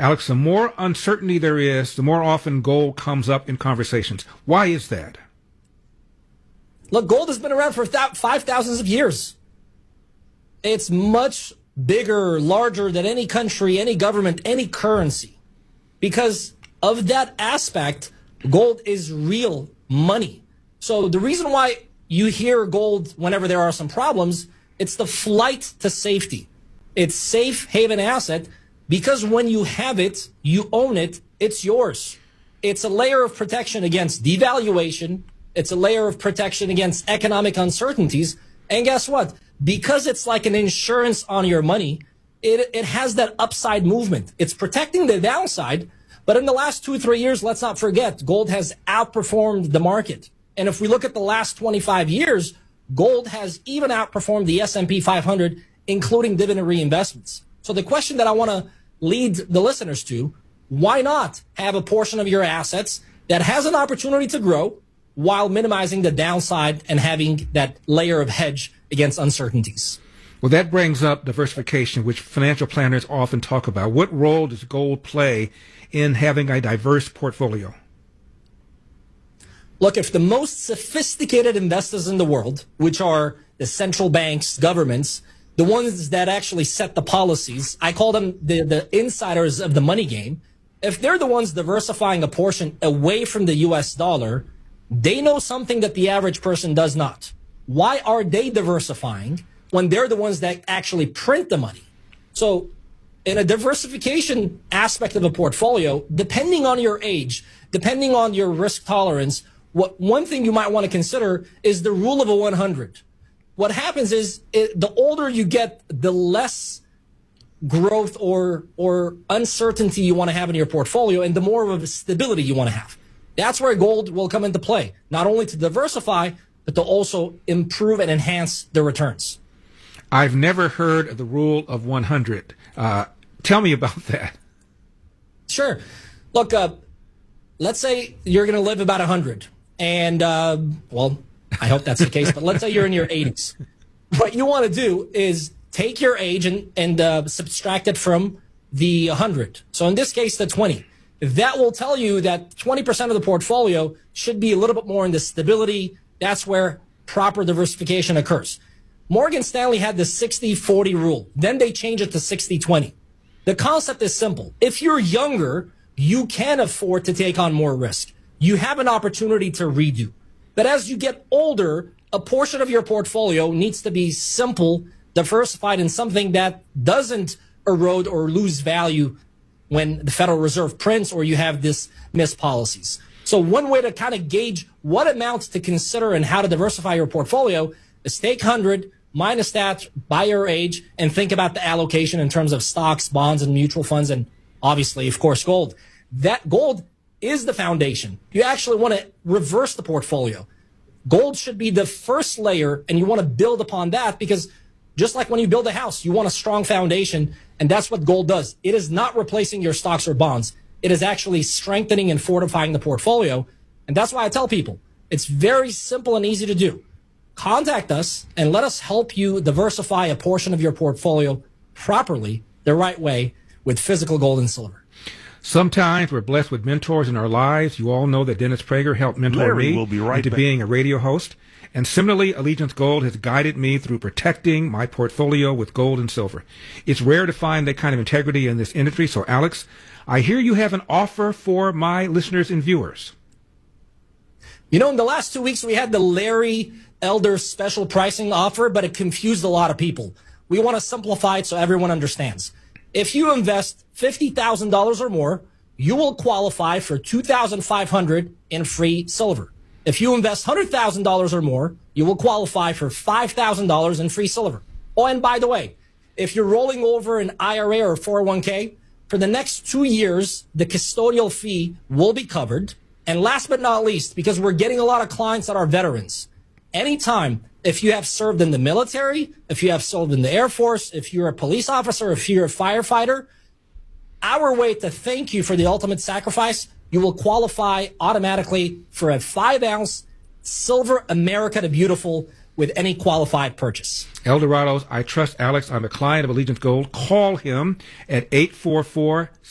Alex, the more uncertainty there is, the more often gold comes up in conversations. Why is that? Look, gold has been around for 5,000 of years. It's much bigger, larger than any country, any government, any currency. Because of that aspect, gold is real money. So the reason why you hear gold whenever there are some problems, it's the flight to safety. It's safe haven asset because when you have it, you own it, it's yours. It's a layer of protection against devaluation. It's a layer of protection against economic uncertainties. And guess what? Because it's like an insurance on your money, it has that upside movement. It's protecting the downside. But in the last 2-3 years, let's not forget, gold has outperformed the market. And if we look at the last 25 years, gold has even outperformed the S&P 500, including dividend reinvestments. So the question that I want to lead the listeners to, why not have a portion of your assets that has an opportunity to grow while minimizing the downside and having that layer of hedge against uncertainties? Well, that brings up diversification, which financial planners often talk about. What role does gold play in having a diverse portfolio? Look, if the most sophisticated investors in the world, which are the central banks, governments, the ones that actually set the policies, I call them the insiders of the money game, if they're the ones diversifying a portion away from the US dollar, they know something that the average person does not. Why are they diversifying when they're the ones that actually print the money? So in a diversification aspect of a portfolio, depending on your age, depending on your risk tolerance, one thing you might want to consider is the rule of a 100. What happens is the older you get, the less growth or uncertainty you want to have in your portfolio and the more of a stability you want to have. That's where gold will come into play, not only to diversify, but to also improve and enhance the returns. I've never heard of the rule of 100. Tell me about that. Sure. Look, let's say you're going to live about 100. And, well, I hope that's the case, but let's say you're in your 80s. What you want to do is take your age and subtract it from the 100. So in this case, the 20. That will tell you that 20% of the portfolio should be a little bit more in the stability. That's where proper diversification occurs. Morgan Stanley had the 60-40 rule. Then they changed it to 60-20. The concept is simple. If you're younger, you can afford to take on more risk. You have an opportunity to redo. But as you get older, a portion of your portfolio needs to be simple, diversified in something that doesn't erode or lose value when the Federal Reserve prints or you have this missed policies. So one way to kind of gauge what amounts to consider and how to diversify your portfolio is take 100, minus that by your age, and think about the allocation in terms of stocks, bonds, and mutual funds, and obviously, of course, gold. That gold is the foundation. You actually want to reverse the portfolio. Gold should be the first layer, and you want to build upon that because just like when you build a house, you want a strong foundation, and that's what gold does. It is not replacing your stocks or bonds. It is actually strengthening and fortifying the portfolio, and that's why I tell people it's very simple and easy to do. Contact us and let us help you diversify a portion of your portfolio properly, the right way, with physical gold and silver. Sometimes we're blessed with mentors in our lives. You all know that Dennis Prager helped mentor me into being a radio host. And similarly, Allegiance Gold has guided me through protecting my portfolio with gold and silver. It's rare to find that kind of integrity in this industry. So, Alex, I hear you have an offer for my listeners and viewers. You know, in the last 2 weeks, we had the Larry Elder special pricing offer, but it confused a lot of people. We want to simplify it so everyone understands. If you invest $50,000 or more, you will qualify for $2,500 in free silver. If you invest $100,000 or more, you will qualify for $5,000 in free silver. Oh, and by the way, if you're rolling over an IRA or 401k, for the next 2 years, the custodial fee will be covered. And last but not least, because we're getting a lot of clients that are veterans, anytime, if you have served in the military, if you have served in the Air Force, if you're a police officer, if you're a firefighter, our way to thank you for the ultimate sacrifice, you will qualify automatically for a 5-ounce silver America the Beautiful with any qualified purchase. Eldorados, I trust Alex. I'm a client of Allegiance Gold. Call him at 844